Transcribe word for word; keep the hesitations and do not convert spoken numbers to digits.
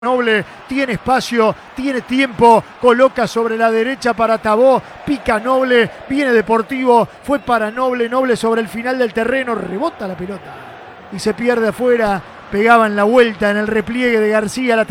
Noble tiene espacio, tiene tiempo, coloca sobre la derecha para Tabó, pica Noble, viene Deportivo, fue para Noble, Noble sobre el final del terreno, rebota la pelota y se pierde afuera, pegaba en la vuelta en el repliegue de García. La